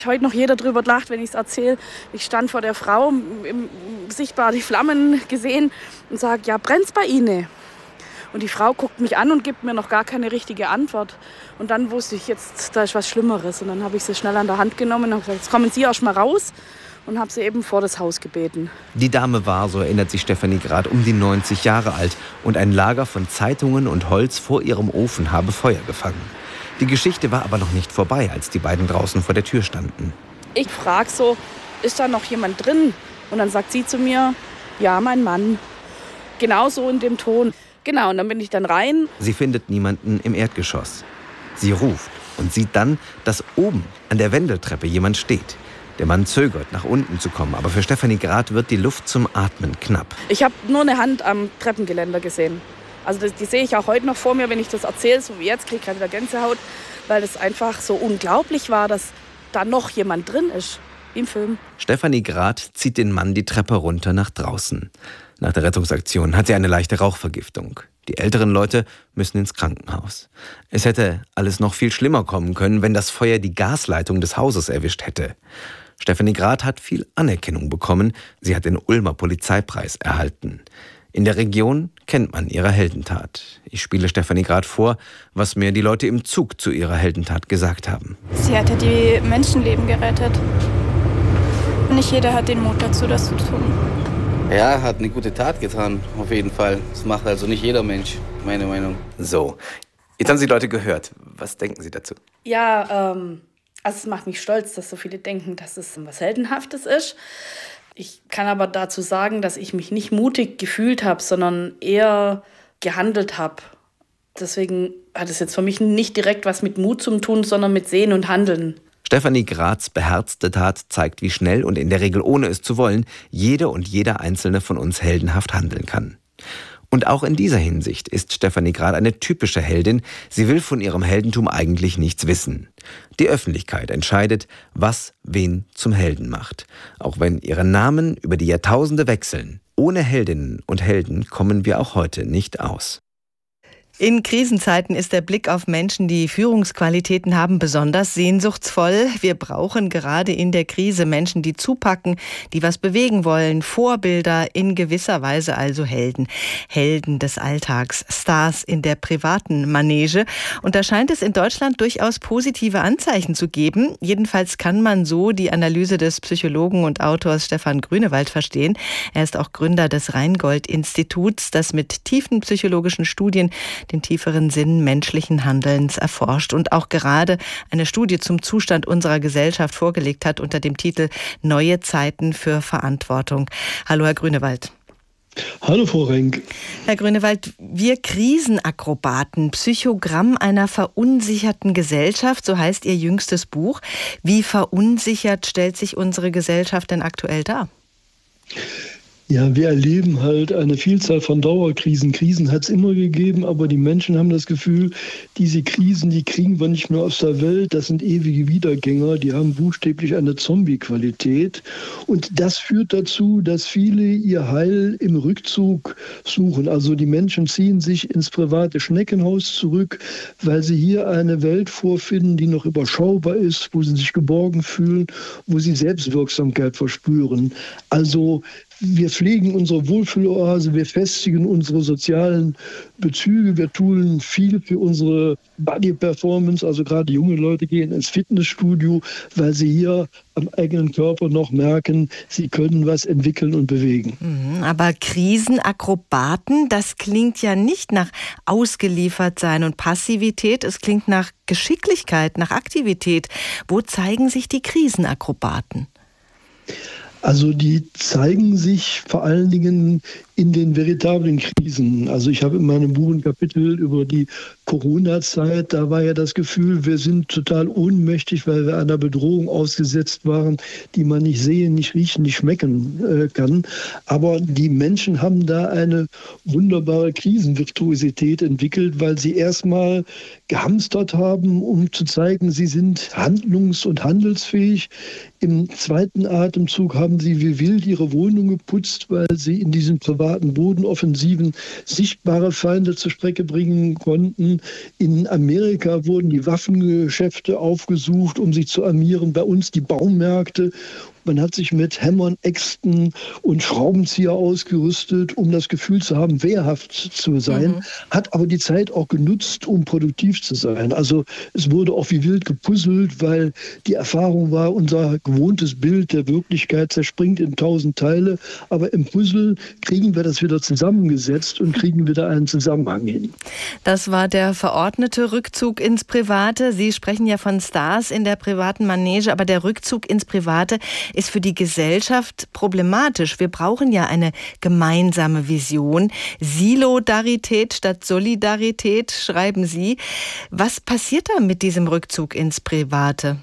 Heute noch jeder drüber lacht, wenn ich es erzähle. Ich stand vor der Frau, sichtbar die Flammen gesehen und sage, ja, brennt's bei Ihnen? Und die Frau guckt mich an und gibt mir noch gar keine richtige Antwort. Und dann wusste ich, jetzt, da ist was Schlimmeres. Und dann habe ich sie schnell an der Hand genommen und habe gesagt, jetzt kommen Sie erst mal raus. Und habe sie eben vor das Haus gebeten. Die Dame war, so erinnert sich Stefanie Grad, um die 90 Jahre alt. Und ein Lager von Zeitungen und Holz vor ihrem Ofen habe Feuer gefangen. Die Geschichte war aber noch nicht vorbei, als die beiden draußen vor der Tür standen. Ich frage so, ist da noch jemand drin? Und dann sagt sie zu mir, ja, mein Mann. Genau so in dem Ton. Genau, und dann bin ich dann rein. Sie findet niemanden im Erdgeschoss. Sie ruft und sieht dann, dass oben an der Wendeltreppe jemand steht. Der Mann zögert, nach unten zu kommen, aber für Stefanie Grad wird die Luft zum Atmen knapp. Ich habe nur eine Hand am Treppengeländer gesehen. Also die sehe ich auch heute noch vor mir, wenn ich das erzähle, so wie jetzt, kriege ich gerade wieder Gänsehaut, weil es einfach so unglaublich war, dass da noch jemand drin ist, wie im Film. Stefanie Grad zieht den Mann die Treppe runter nach draußen. Nach der Rettungsaktion hat sie eine leichte Rauchvergiftung. Die älteren Leute müssen ins Krankenhaus. Es hätte alles noch viel schlimmer kommen können, wenn das Feuer die Gasleitung des Hauses erwischt hätte. Stefanie Grad hat viel Anerkennung bekommen. Sie hat den Ulmer Polizeipreis erhalten. In der Region kennt man ihre Heldentat. Ich spiele Stefanie Grad vor, was mir die Leute im Zug zu ihrer Heldentat gesagt haben. Sie hatte die Menschenleben gerettet. Nicht jeder hat den Mut dazu, das zu tun. Ja, hat eine gute Tat getan, auf jeden Fall. Das macht also nicht jeder Mensch, meine Meinung. So, jetzt haben Sie die Leute gehört. Was denken Sie dazu? Ja, also es macht mich stolz, dass so viele denken, dass es was Heldenhaftes ist. Ich kann aber dazu sagen, dass ich mich nicht mutig gefühlt habe, sondern eher gehandelt habe. Deswegen hat es jetzt für mich nicht direkt was mit Mut zu tun, sondern mit Sehen und Handeln. Stefanie Grads beherzte Tat zeigt, wie schnell und in der Regel ohne es zu wollen, jede und jeder Einzelne von uns heldenhaft handeln kann. Und auch in dieser Hinsicht ist Stefanie Grad eine typische Heldin. Sie will von ihrem Heldentum eigentlich nichts wissen. Die Öffentlichkeit entscheidet, was wen zum Helden macht. Auch wenn ihre Namen über die Jahrtausende wechseln. Ohne Heldinnen und Helden kommen wir auch heute nicht aus. In Krisenzeiten ist der Blick auf Menschen, die Führungsqualitäten haben, besonders sehnsuchtsvoll. Wir brauchen gerade in der Krise Menschen, die zupacken, die was bewegen wollen. Vorbilder, in gewisser Weise also Helden. Helden des Alltags, Stars in der privaten Manege. Und da scheint es in Deutschland durchaus positive Anzeichen zu geben. Jedenfalls kann man so die Analyse des Psychologen und Autors Stefan Grünewald verstehen. Er ist auch Gründer des Rheingold-Instituts, das mit tiefen psychologischen Studien den tieferen Sinn menschlichen Handelns erforscht und auch gerade eine Studie zum Zustand unserer Gesellschaft vorgelegt hat unter dem Titel Neue Zeiten für Verantwortung. Hallo, Herr Grünewald. Hallo, Frau Renk. Herr Grünewald, wir Krisenakrobaten, Psychogramm einer verunsicherten Gesellschaft, so heißt Ihr jüngstes Buch. Wie verunsichert stellt sich unsere Gesellschaft denn aktuell dar? Ja, wir erleben halt eine Vielzahl von Dauerkrisen. Krisen hat es immer gegeben, aber die Menschen haben das Gefühl, diese Krisen, die kriegen wir nicht mehr aus der Welt. Das sind ewige Wiedergänger, die haben buchstäblich eine Zombie-Qualität. Und das führt dazu, dass viele ihr Heil im Rückzug suchen. Also die Menschen ziehen sich ins private Schneckenhaus zurück, weil sie hier eine Welt vorfinden, die noch überschaubar ist, wo sie sich geborgen fühlen, wo sie Selbstwirksamkeit verspüren. Also wir pflegen unsere Wohlfühloase, wir festigen unsere sozialen Bezüge, wir tun viel für unsere Body-Performance, also gerade junge Leute gehen ins Fitnessstudio, weil sie hier am eigenen Körper noch merken, sie können was entwickeln und bewegen. Aber Krisenakrobaten, das klingt ja nicht nach Ausgeliefertsein und Passivität, es klingt nach Geschicklichkeit, nach Aktivität. Wo zeigen sich die Krisenakrobaten? Also die zeigen sich vor allen Dingen in den veritablen Krisen. Also ich habe in meinem Buch ein Kapitel über die Corona-Zeit. Da war ja das Gefühl, wir sind total ohnmächtig, weil wir einer Bedrohung ausgesetzt waren, die man nicht sehen, nicht riechen, nicht schmecken kann. Aber die Menschen haben da eine wunderbare Krisenvirtuosität entwickelt, weil sie erstmal gehamstert haben, um zu zeigen, sie sind handlungs- und handelsfähig. Im zweiten Atemzug haben sie wie wild ihre Wohnung geputzt, weil sie in diesen privaten privaten Bodenoffensiven sichtbare Feinde zur Strecke bringen konnten. In Amerika wurden die Waffengeschäfte aufgesucht, um sich zu armieren. Bei uns die Baumärkte. Man hat sich mit Hämmern, Äxten und Schraubenzieher ausgerüstet, um das Gefühl zu haben, wehrhaft zu sein, hat aber die Zeit auch genutzt, um produktiv zu sein. Also es wurde auch wie wild gepuzzelt, weil die Erfahrung war, unser gewohntes Bild der Wirklichkeit zerspringt in 1000 Teile, aber im Puzzle kriegen wir das wieder zusammengesetzt und kriegen wieder einen Zusammenhang hin. Das war der verordnete Rückzug ins Private. Sie sprechen ja von Stars in der privaten Manege, aber der Rückzug ins Private ist für die Gesellschaft problematisch. Wir brauchen ja eine gemeinsame Vision. Silodarität statt Solidarität, schreiben Sie. Was passiert da mit diesem Rückzug ins Private?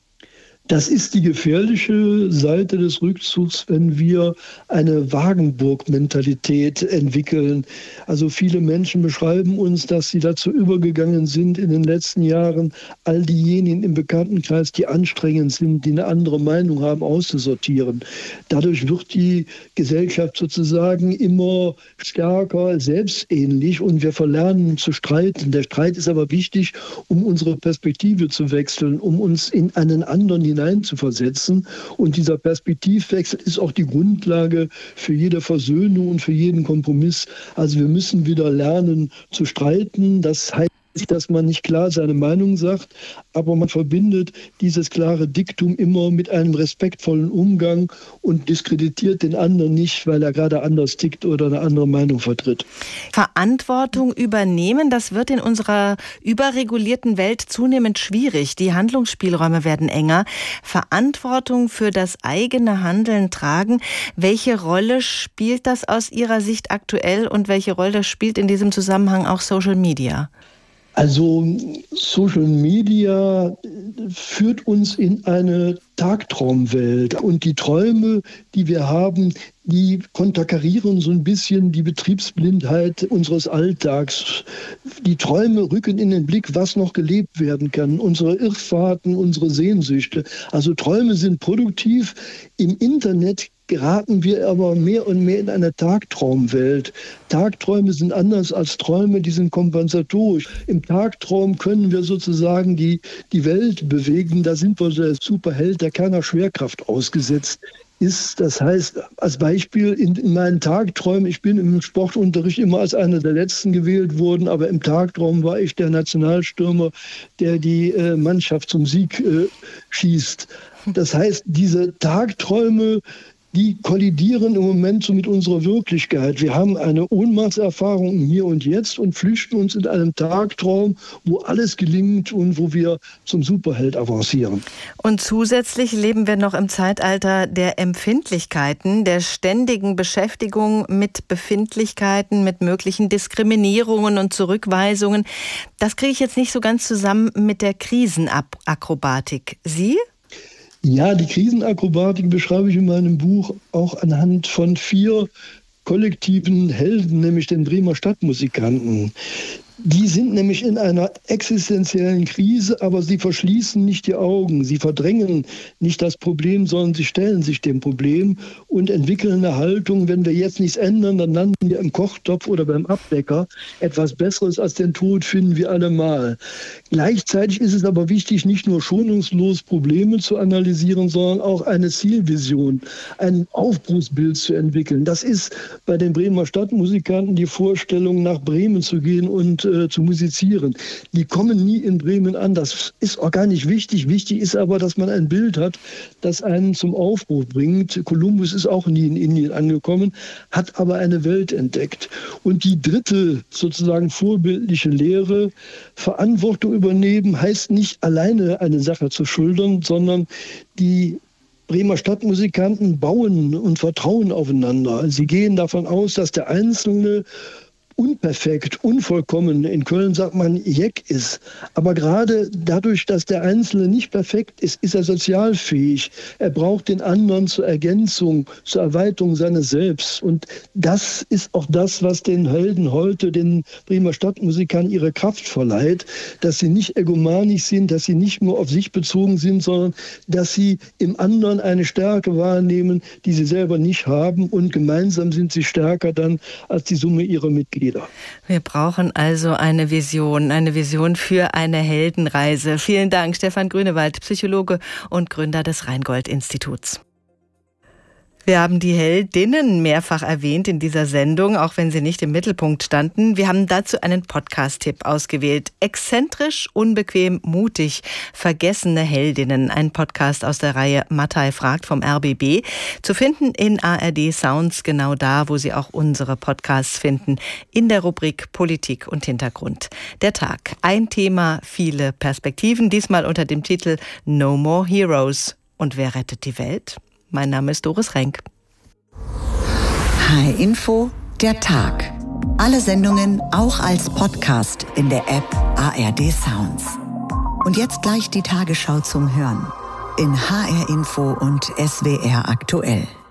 Das ist die gefährliche Seite des Rückzugs, wenn wir eine Wagenburg-Mentalität entwickeln. Also viele Menschen beschreiben uns, dass sie dazu übergegangen sind, in den letzten Jahren all diejenigen im Bekanntenkreis, die anstrengend sind, die eine andere Meinung haben, auszusortieren. Dadurch wird die Gesellschaft sozusagen immer stärker selbstähnlich und wir verlernen zu streiten. Der Streit ist aber wichtig, um unsere Perspektive zu wechseln, um uns in einen anderen hineinzuversetzen. Und dieser Perspektivwechsel ist auch die Grundlage für jede Versöhnung und für jeden Kompromiss. Also wir müssen wieder lernen zu streiten. Das heißt, dass man nicht klar seine Meinung sagt, aber man verbindet dieses klare Diktum immer mit einem respektvollen Umgang und diskreditiert den anderen nicht, weil er gerade anders tickt oder eine andere Meinung vertritt. Verantwortung übernehmen, das wird in unserer überregulierten Welt zunehmend schwierig. Die Handlungsspielräume werden enger. Verantwortung für das eigene Handeln tragen. Welche Rolle spielt das aus Ihrer Sicht aktuell und welche Rolle spielt in diesem Zusammenhang auch Social Media? Also Social Media führt uns in eine Tagtraumwelt und die Träume, die wir haben, die konterkarieren so ein bisschen die Betriebsblindheit unseres Alltags. Die Träume rücken in den Blick, was noch gelebt werden kann, unsere Irrfahrten, unsere Sehnsüchte. Also Träume sind produktiv. Im Internet geraten wir aber mehr und mehr in eine Tagtraumwelt. Tagträume sind anders als Träume, die sind kompensatorisch. Im Tagtraum können wir sozusagen die Welt bewegen. Da sind wir der Superheld, der keiner Schwerkraft ausgesetzt ist. Das heißt, als Beispiel in meinen Tagträumen, ich bin im Sportunterricht immer als einer der Letzten gewählt worden, aber im Tagtraum war ich der Nationalstürmer, der die Mannschaft zum Sieg schießt. Das heißt, diese Tagträume, die kollidieren im Moment so mit unserer Wirklichkeit. Wir haben eine Ohnmachtserfahrung im Hier und Jetzt und flüchten uns in einem Tagtraum, wo alles gelingt und wo wir zum Superheld avancieren. Und zusätzlich leben wir noch im Zeitalter der Empfindlichkeiten, der ständigen Beschäftigung mit Befindlichkeiten, mit möglichen Diskriminierungen und Zurückweisungen. Das kriege ich jetzt nicht so ganz zusammen mit der Krisenakrobatik. Sie? Ja, die Krisenakrobatik beschreibe ich in meinem Buch auch anhand von 4 kollektiven Helden, nämlich den Bremer Stadtmusikanten. Die sind nämlich in einer existenziellen Krise, aber sie verschließen nicht die Augen. Sie verdrängen nicht das Problem, sondern sie stellen sich dem Problem und entwickeln eine Haltung, wenn wir jetzt nichts ändern, dann landen wir im Kochtopf oder beim Abdecker. Etwas Besseres als den Tod finden wir allemal. Gleichzeitig ist es aber wichtig, nicht nur schonungslos Probleme zu analysieren, sondern auch eine Zielvision, ein Aufbruchsbild zu entwickeln. Das ist bei den Bremer Stadtmusikanten die Vorstellung, nach Bremen zu gehen und zu musizieren. Die kommen nie in Bremen an. Das ist auch gar nicht wichtig. Wichtig ist aber, dass man ein Bild hat, das einen zum Aufbruch bringt. Kolumbus ist auch nie in Indien angekommen, hat aber eine Welt entdeckt. Und die dritte sozusagen vorbildliche Lehre, Verantwortung übernehmen, heißt nicht alleine eine Sache zu schultern, sondern die Bremer Stadtmusikanten bauen und vertrauen aufeinander. Sie gehen davon aus, dass der Einzelne unperfekt, unvollkommen, in Köln sagt man Jeck ist. Aber gerade dadurch, dass der Einzelne nicht perfekt ist, ist er sozialfähig. Er braucht den anderen zur Ergänzung, zur Erweiterung seines Selbst. Und das ist auch das, was den Helden heute, den Bremer Stadtmusikern ihre Kraft verleiht, dass sie nicht egomanisch sind, dass sie nicht nur auf sich bezogen sind, sondern dass sie im anderen eine Stärke wahrnehmen, die sie selber nicht haben. Und gemeinsam sind sie stärker dann als die Summe ihrer Mitglieder. Wir brauchen also eine Vision für eine Heldenreise. Vielen Dank, Stefan Grünewald, Psychologe und Gründer des Rheingold-Instituts. Wir haben die Heldinnen mehrfach erwähnt in dieser Sendung, auch wenn sie nicht im Mittelpunkt standen. Wir haben dazu einen Podcast-Tipp ausgewählt. Exzentrisch, unbequem, mutig, vergessene Heldinnen. Ein Podcast aus der Reihe Mattei fragt vom RBB. Zu finden in ARD Sounds, genau da, wo Sie auch unsere Podcasts finden, in der Rubrik Politik und Hintergrund. Der Tag. Ein Thema, viele Perspektiven. Diesmal unter dem Titel No More Heroes. Und wer rettet die Welt? Mein Name ist Doris Renk. HR Info, der Tag. Alle Sendungen auch als Podcast in der App ARD Sounds. Und jetzt gleich die Tagesschau zum Hören in HR Info und SWR aktuell.